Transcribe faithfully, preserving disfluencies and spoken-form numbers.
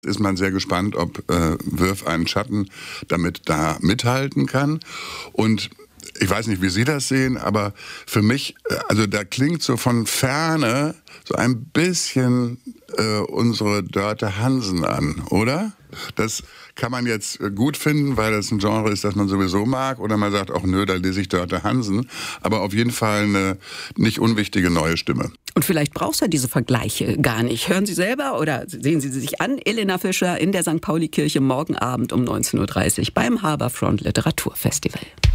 Ist man sehr gespannt, ob äh, Wirf einen Schatten damit da mithalten kann. Und ich weiß nicht, wie Sie das sehen, aber für mich, also da klingt so von Ferne so ein bisschen äh, unsere Dörte Hansen an, oder? Das kann man jetzt gut finden, weil das ein Genre ist, das man sowieso mag. Oder man sagt auch, nö, da lese ich Dörte Hansen. Aber auf jeden Fall eine nicht unwichtige neue Stimme. Und vielleicht braucht es ja diese Vergleiche gar nicht. Hören Sie selber oder sehen Sie sie sich an. Elena Fischer in der Sankt Pauli-Kirche morgen Abend um neunzehn Uhr dreißig beim Harbourfront Literaturfestival.